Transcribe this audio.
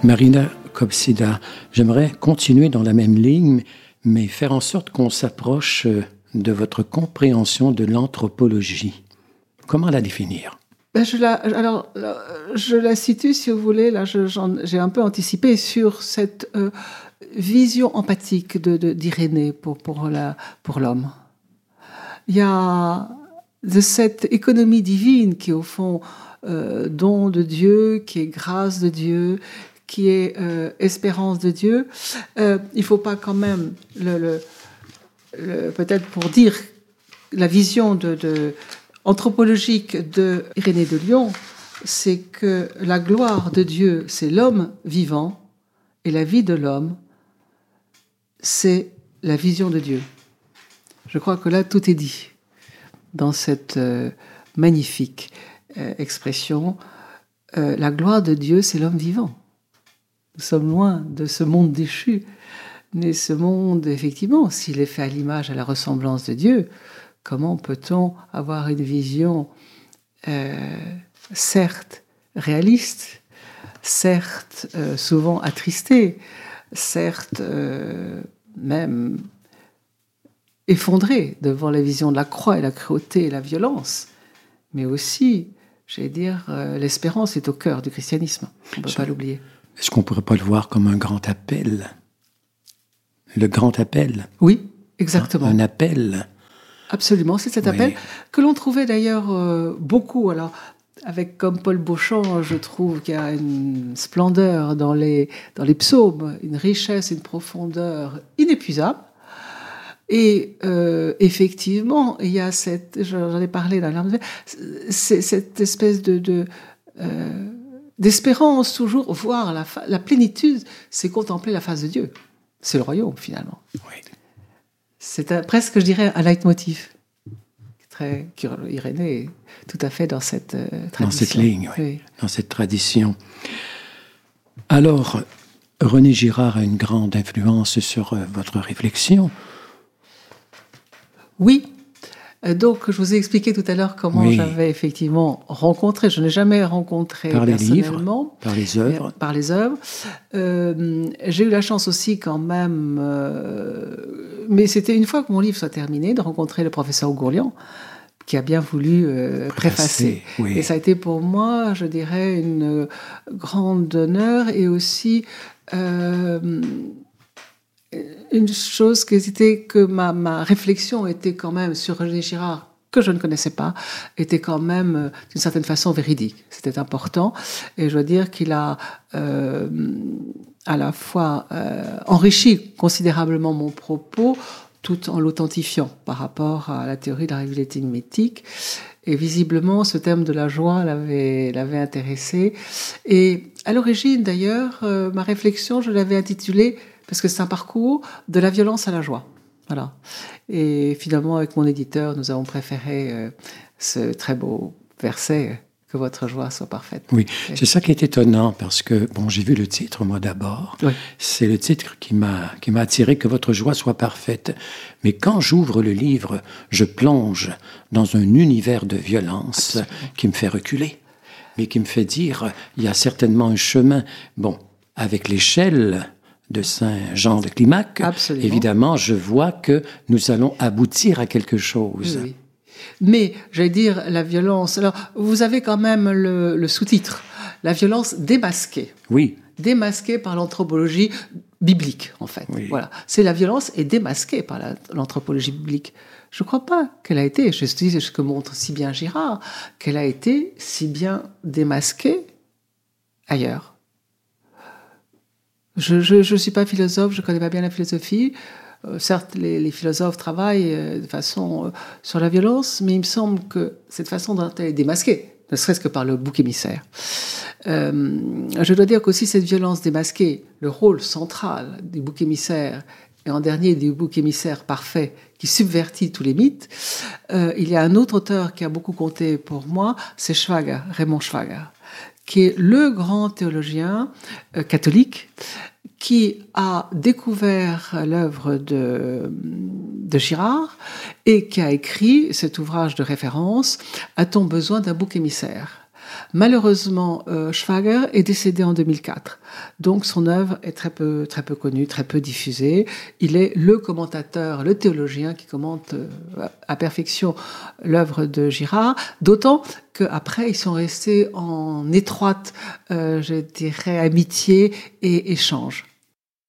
Marina Kopsida, j'aimerais continuer dans la même ligne, mais faire en sorte qu'on s'approche de votre compréhension de l'anthropologie. Comment la définir ? Je la situe, si vous voulez, là j'ai un peu anticipé sur cette vision empathique d'Irénée pour l'homme. Il y a de cette économie divine qui est au fond don de Dieu, qui est grâce de Dieu, qui est espérance de Dieu. Il ne faut pas quand même, peut-être pour dire la vision anthropologique de Irénée de Lyon, c'est que la gloire de Dieu, c'est l'homme vivant, et la vie de l'homme, c'est la vision de Dieu. Je crois que là, tout est dit dans cette magnifique expression. La gloire de Dieu, c'est l'homme vivant. Nous sommes loin de ce monde déchu, mais ce monde, effectivement, s'il est fait à l'image, à la ressemblance de Dieu, comment peut-on avoir une vision, certes réaliste, certes souvent attristée, certes même effondrée devant la vision de la croix et la cruauté et la violence, mais aussi, j'allais dire, l'espérance est au cœur du christianisme. On ne peut pas l'oublier. Est-ce qu'on ne pourrait pas le voir comme un grand appel ? Le grand appel ? Oui, exactement. Un appel. Absolument, c'est cet appel que l'on trouvait d'ailleurs beaucoup. Alors, avec comme Paul Beauchamp, je trouve qu'il y a une splendeur dans les psaumes, une richesse, une profondeur inépuisable. Et effectivement, il y a j'en ai parlé dans l'âme, c'est cette espèce d'espérance toujours, voir la plénitude, c'est contempler la face de Dieu. C'est le royaume, finalement. Oui. C'est presque, je dirais, un leitmotiv. Irénée est tout à fait dans cette tradition. Dans cette ligne, dans cette tradition. Alors, René Girard a une grande influence sur votre réflexion. Oui. Donc, je vous ai expliqué tout à l'heure comment j'avais effectivement rencontré. Je n'ai jamais rencontré personnellement. Par les livres, par les œuvres. J'ai eu la chance aussi quand même, mais c'était une fois que mon livre soit terminé, de rencontrer le professeur Gourlian, qui a bien voulu préfacer. Oui. Et ça a été pour moi, je dirais, une grande honneur et aussi une chose que ma réflexion était quand même sur René Girard, que je ne connaissais pas, était quand même d'une certaine façon véridique. C'était important. Et je dois dire qu'il a à la fois enrichi considérablement mon propos, tout en l'authentifiant par rapport à la théorie de la réalité mimétique. Et visiblement, ce thème de la joie l'avait intéressé. Et à l'origine, d'ailleurs, ma réflexion, je l'avais intitulée, parce que c'est un parcours de la violence à la joie. Voilà. Et finalement, avec mon éditeur, nous avons préféré ce très beau verset, que votre joie soit parfaite. Oui, c'est ça qui est étonnant, parce que, j'ai vu le titre, moi, d'abord. Oui. C'est le titre qui m'a attiré, que votre joie soit parfaite. Mais quand j'ouvre le livre, je plonge dans un univers de violence qui me fait reculer, mais qui me fait dire, il y a certainement un chemin. Avec l'échelle de Saint-Jean de Climac, évidemment, je vois que nous allons aboutir à quelque chose. Oui. Mais, j'allais dire, la violence... Alors, vous avez quand même le sous-titre, la violence démasquée. Oui. Démasquée par l'anthropologie biblique, en fait. Oui. Voilà. C'est la violence est démasquée par l'anthropologie biblique. Je ne crois pas qu'elle a été, je dis ce que montre si bien Girard, qu'elle a été si bien démasquée ailleurs. Je ne suis pas philosophe, je ne connais pas bien la philosophie. Certes, les philosophes travaillent de façon sur la violence, mais il me semble que cette façon dont elle est démasquée, ne serait-ce que par le bouc émissaire. Je dois dire qu'aussi cette violence démasquée, le rôle central du bouc émissaire, et en dernier du bouc émissaire parfait, qui subvertit tous les mythes, il y a un autre auteur qui a beaucoup compté pour moi, c'est Schwager, Raymond Schwager, qui est le grand théologien catholique qui a découvert l'œuvre de Girard et qui a écrit cet ouvrage de référence « A-t-on besoin d'un bouc émissaire ?» Malheureusement, Schwager est décédé en 2004. Donc son œuvre est très peu connue, très peu diffusée. Il est le commentateur, le théologien qui commente à perfection l'œuvre de Girard, d'autant qu'après ils sont restés en étroite, je dirais, amitié et échange.